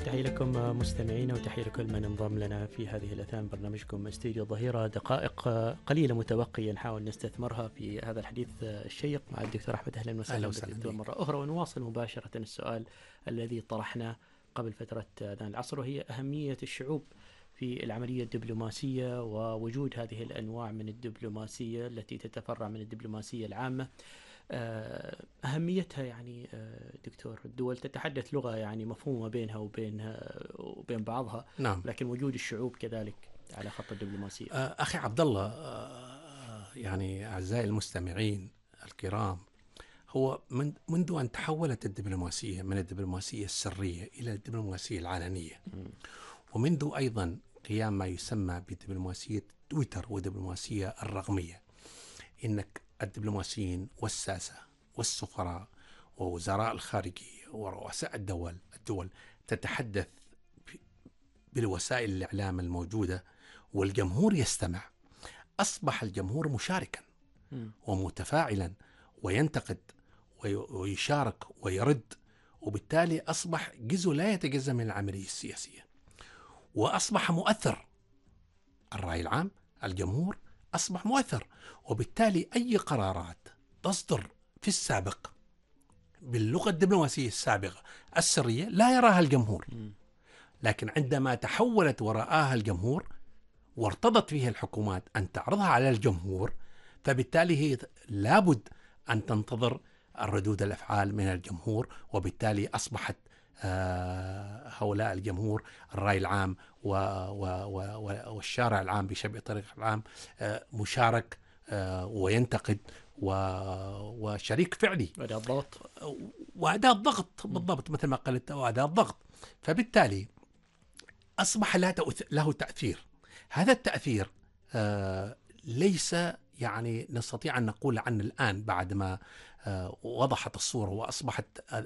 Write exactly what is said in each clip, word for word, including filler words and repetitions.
تحية لكم مستمعين وتحية لكل من انضم لنا في هذه الأثناء برنامجكم استديو الظهيرة. دقائق قليلة متبقية نحاول نستثمرها في هذا الحديث الشيق مع الدكتور أحمد. أهلا وسهلا بالدكتور مرة أخرى، ونواصل مباشرة السؤال الذي طرحناه قبل فترة أذان العصر، وهي أهمية الشعوب في العملية الدبلوماسية ووجود هذه الأنواع من الدبلوماسية التي تتفرع من الدبلوماسية العامة. أهميتها يعني دكتور، الدول تتحدث لغة يعني مفهومة بينها وبينها وبين بعضها، نعم. لكن وجود الشعوب كذلك على خط الدبلوماسية. أخي عبد الله، يعني أعزائي المستمعين الكرام، هو من منذ أن تحولت الدبلوماسية من الدبلوماسية السرية إلى الدبلوماسية العلنية، ومنذ أيضا قيام ما يسمى بدبلوماسية تويتر ودبلوماسية الرقمية، إنك الدبلوماسيين والساسة والسفراء ووزراء الخارجية ورؤساء الدول الدول تتحدث بالوسائل الإعلام الموجودة، والجمهور يستمع. أصبح الجمهور مشاركا ومتفاعلا وينتقد ويشارك ويرد، وبالتالي أصبح جزء لا يتجزأ من العملية السياسية، وأصبح مؤثر. الرأي العام، الجمهور أصبح مؤثر، وبالتالي أي قرارات تصدر في السابق باللغة الدبلوماسية السابقة السرية لا يراها الجمهور، لكن عندما تحولت ورآها الجمهور وارتضت فيها الحكومات أن تعرضها على الجمهور، فبالتالي هي لابد أن تنتظر الردود الأفعال من الجمهور، وبالتالي أصبحت هؤلاء الجمهور الرأي العام والشارع العام بشبه طريق العام مشارك وينتقد وشريك فعلي وأداة ضغط وأداة ضغط بالضبط مثل ما قلت، وأداة ضغط. فبالتالي أصبح له تأثير. هذا التأثير ليس يعني نستطيع أن نقول عنه الآن بعد ما وضحت الصورة وأصبحت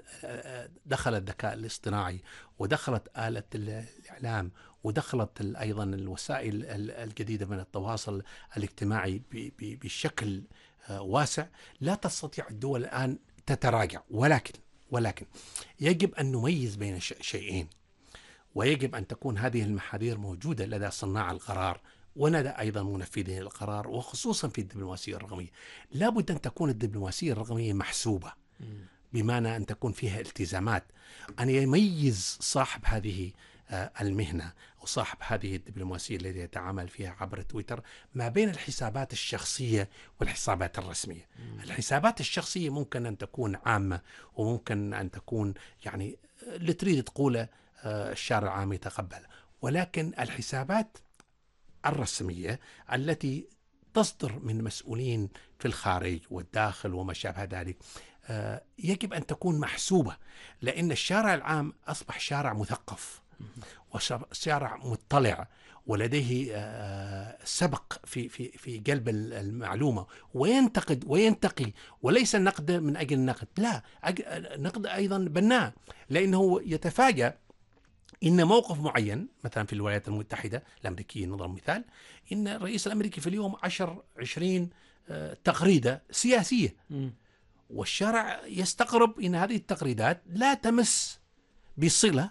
دخل الذكاء الاصطناعي ودخلت آلة الإعلام ودخلت أيضا الوسائل الجديدة من التواصل الاجتماعي بشكل واسع. لا تستطيع الدول الآن تتراجع، ولكن ولكن يجب أن نميز بين شيئين، ويجب أن تكون هذه المحاذير موجودة لدى صناع القرار ولدى أيضا منفذي القرار، وخصوصا في الدبلوماسية الرقمية. لابد أن تكون الدبلوماسية الرقمية محسوبة، بمعنى أن تكون فيها التزامات، أن يميز صاحب هذه المهنة وصاحب هذه الدبلوماسية التي يتعامل فيها عبر تويتر ما بين الحسابات الشخصية والحسابات الرسمية. الحسابات الشخصية ممكن أن تكون عامة، وممكن أن تكون يعني اللي تريد تقوله الشارع العام يتقبل، ولكن الحسابات الرسمية التي تصدر من مسؤولين في الخارج والداخل وما شابه ذلك يجب أن تكون محسوبة، لأن الشارع العام أصبح شارع مثقف وشارع مطلع ولديه سبق في في في قلب المعلومة، وينتقد وينتقي، وليس النقد من أجل النقد، لا، نقد أيضا بناء، لأنه يتفاجأ إن موقف معين مثلا في الولايات المتحدة الأمريكية نضرب مثال، إن الرئيس الأمريكي في اليوم عشر عشرين تغريدة سياسية، والشارع يستغرب إن هذه التغريدات لا تمس بصلة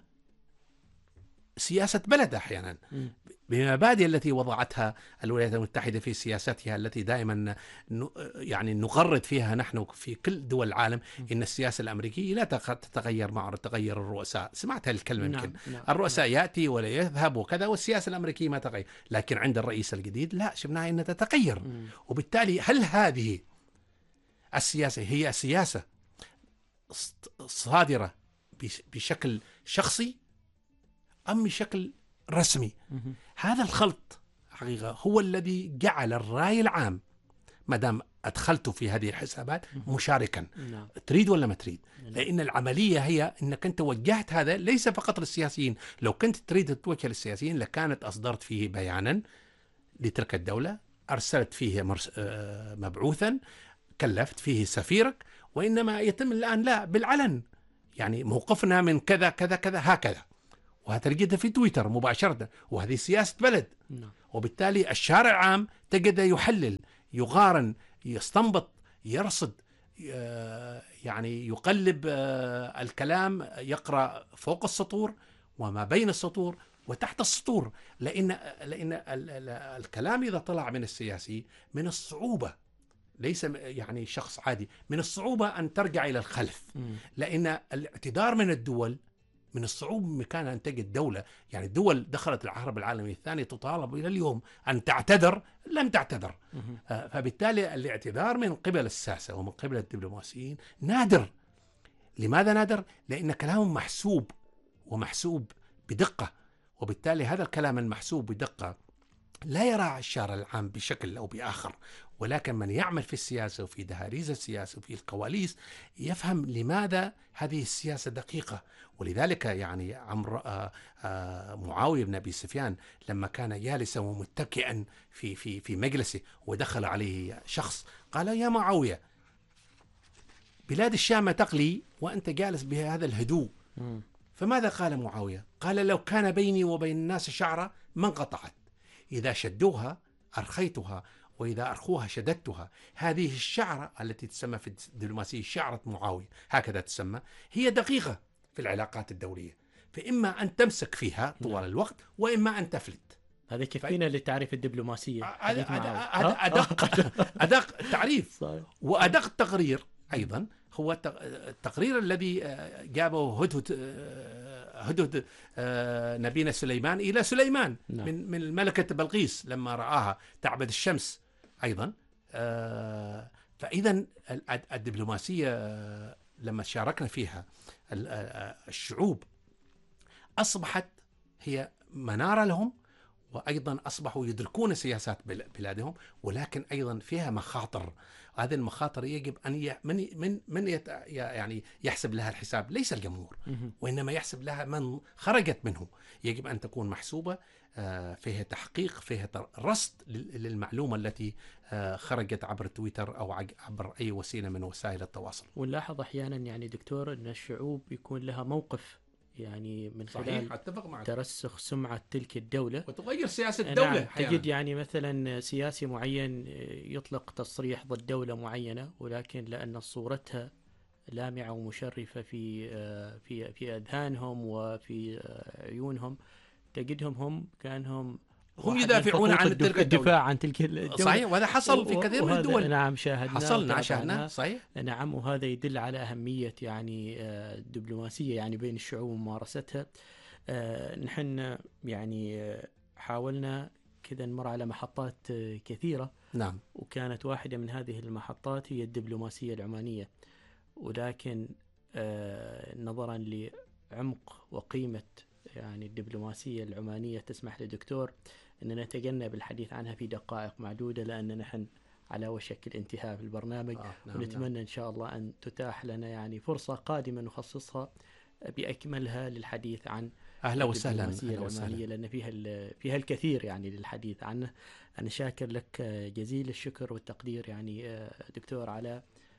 سياسة بلد أحيانا بمبادئ التي وضعتها الولايات المتحدة في سياستها التي دائما يعني نغرد فيها نحن في كل دول العالم، إن السياسة الأمريكية لا تتغير مع تغير الرؤساء. سمعت هالكلمة يمكن. نعم. نعم. الرؤساء نعم. يأتي ولا يذهب وكذا، والسياسة الأمريكية ما تغير، لكن عند الرئيس الجديد لا، شفناها أنها تتغير. م. وبالتالي هل هذه السياسة هي سياسة صادرة بشكل شخصي أم بشكل رسمي؟ هذا الخلط حقيقة هو الذي جعل الرأي العام ما دام أدخلته في هذه الحسابات مشاركا. نعم. تريد ولا ما تريد؟ نعم. لأن العملية هي أنك أنت وجهت هذا ليس فقط للسياسيين. لو كنت تريد توجه للسياسيين لكانت أصدرت فيه بيانا لتلك الدولة، أرسلت فيه مبعوثا، كلفت فيه سفيرك، وإنما يتم الآن لا، بالعلن، يعني موقفنا من كذا كذا كذا هكذا، وهتجدها في تويتر مباشرة، وهذه سياسة بلد. نعم. وبالتالي الشارع العام تجد يحلل، يقارن، يستنبط، يرصد، يعني يقلب الكلام، يقرأ فوق السطور وما بين السطور وتحت السطور، لأن لأن الكلام إذا طلع من السياسي من الصعوبة، ليس يعني شخص عادي، من الصعوبة أن ترجع إلى الخلف، لأن الاعتذار من الدول من الصعوبة بمكان أن تجد دولة، يعني الدول دخلت الحرب العالمية الثانية تطالب إلى اليوم أن تعتذر، لم تعتذر. فبالتالي الاعتذار من قبل الساسة ومن قبل الدبلوماسيين نادر. لماذا نادر؟ لأن كلامهم محسوب ومحسوب بدقة، وبالتالي هذا الكلام المحسوب بدقة لا يرى الشارع العام بشكل أو بآخر، ولكن من يعمل في السياسة وفي دهاليز السياسة وفي الكواليس يفهم لماذا هذه السياسة دقيقة. ولذلك يعني عمرو معاوية بن أبي سفيان لما كان جالسا ومتكئا في في في مجلسه ودخل عليه شخص قال: يا معاوية، بلاد الشام تقلي وأنت جالس بهذا الهدوء. فماذا قال معاوية؟ قال: لو كان بيني وبين الناس شعرة ما انقطعت، إذا شدوها أرخيتها وإذا أرخوها شددتها. هذه الشعرة التي تسمى في الدبلوماسية شعرة معاوية، هكذا تسمى، هي دقيقة في العلاقات الدولية، فإما أن تمسك فيها طوال الوقت وإما أن تفلت. هذا كفينا ف... لتعريف الدبلوماسية. هذا أدق أدق تعريف وأدق تقرير أيضا هو التقرير الذي جابه هدهد هدهد نبينا سليمان إلى سليمان نعم. من من الملكة بلقيس لما رآها تعبد الشمس أيضا. فإذا الدبلوماسية لما شاركنا فيها الشعوب أصبحت هي منارة لهم، وأيضا أصبحوا يدركون سياسات بلادهم، ولكن أيضا فيها مخاطر. هذه المخاطر يجب أن من من من يت يعني يحسب لها الحساب، ليس الجمهور وإنما يحسب لها من خرجت منه. يجب أن تكون محسوبة، فيها تحقيق، فيها رصد للمعلومة التي خرجت عبر تويتر أو عبر أي وسيلة من وسائل التواصل. ونلاحظ أحيانا يعني دكتور أن الشعوب يكون لها موقف يعني من خلال ترسخ سمعة تلك الدولة وتغير سياسة الدولة. نعم. تجد يعني مثلا سياسي معين يطلق تصريح ضد دولة معينة، ولكن لأن صورتها لامعة ومشرفة في في في أذهانهم وفي عيونهم تجدهم هم كانهم هم يدافعون عن تلك الدفاع عن تلك الدولة. صحيح، وهذا حصل في كثير من الدول. نعم شاهدنا حصلنا شاهدنا صحيح. نعم، وهذا يدل على أهمية يعني الدبلوماسية يعني بين الشعوب وممارستها. نحن يعني حاولنا كذا نمر على محطات كثيرة نعم، وكانت واحدة من هذه المحطات هي الدبلوماسية العمانية، ولكن نظرا لعمق وقيمة يعني الدبلوماسية العمانية تسمح للدكتور أن نتجنب الحديث عنها في دقائق معدودة، لأن نحن على وشك الانتهاء في البرنامج. آه نعم ونتمنى نعم. إن شاء الله أن تتاح لنا يعني فرصة قادمة نخصصها بأكملها للحديث عن أهلا وسهلا الدبلوماسية العمانية، لأن فيها فيها الكثير يعني للحديث عنه. أنا شاكر لك جزيل الشكر والتقدير يعني دكتور على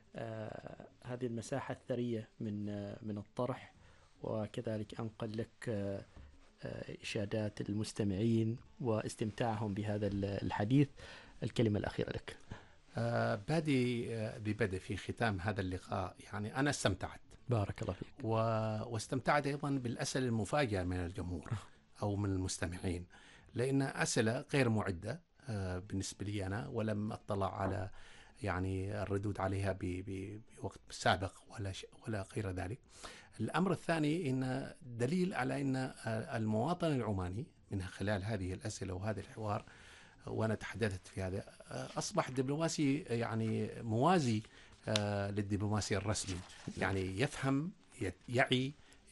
هذه المساحة الثرية من من الطرح، وكذلك أنقل لك إشادات المستمعين واستمتاعهم بهذا الحديث. الكلمة الأخيرة لك. آه بادي ببدء في ختام هذا اللقاء، يعني أنا استمتعت بارك الله فيك، و... واستمتعت أيضا بالأسئلة المفاجئة من الجمهور أو من المستمعين، لأن أسئلة غير معدة آه بالنسبة لي أنا، ولم أطلع على يعني الردود عليها ب... ب... بوقت سابق ولا ش... ولا غير ذلك. الأمر الثاني إن دليل على أن المواطن العماني من خلال هذه الأسئلة وهذا الحوار، وأنا تحدثت في هذا، أصبح دبلوماسي يعني موازي للدبلوماسي الرسمي، يعني يفهم، يعي،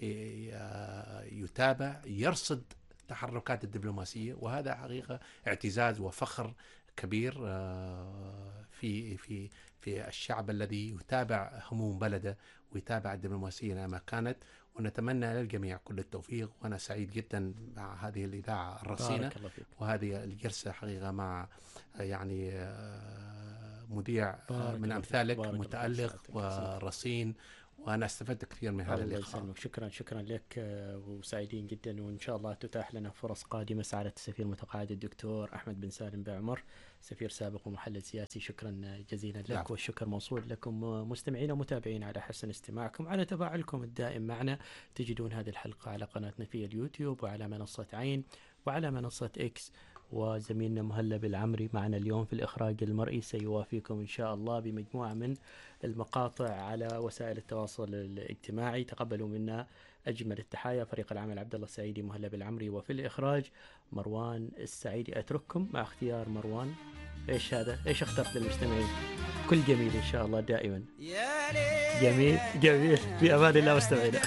يتابع، يرصد تحركات الدبلوماسية، وهذا حقيقة اعتزاز وفخر كبير في في في الشعب الذي يتابع هموم بلده ويتابع الدبلوماسية ما كانت. ونتمنى للجميع كل التوفيق، وأنا سعيد جدا مع هذه الإذاعة الرصينة وهذه الجلسة حقيقة مع يعني مذيع من أمثالك متألق ورصين وأنا استفدت كثير من هذا اللقاء. شكرا شكرا لك، وسعيدين جدا، وإن شاء الله تتاح لنا فرص قادمة. سعادة السفير المتقاعد الدكتور أحمد بن سالم بعمر، سفير سابق ومحلل سياسي، شكرا جزيلا لك. لا. والشكر موصول لكم مستمعين ومتابعين على حسن استماعكم، على تفاعلكم الدائم معنا. تجدون هذه الحلقة على قناتنا في اليوتيوب، وعلى منصة عين، وعلى منصة إكس. وزميلنا مهلب العمري معنا اليوم في الإخراج المرئي سيوافيكم إن شاء الله بمجموعة من المقاطع على وسائل التواصل الاجتماعي. تقبلوا منا أجمل التحايا. فريق العمل عبد الله السعيدي، مهلب العمري، وفي الإخراج مروان السعيدي. أترككم مع اختيار مروان. إيش هذا؟ إيش اخترت للمستمعين؟ كل جميل إن شاء الله دائما. جميل جميل. في أمان الله مستمعينا.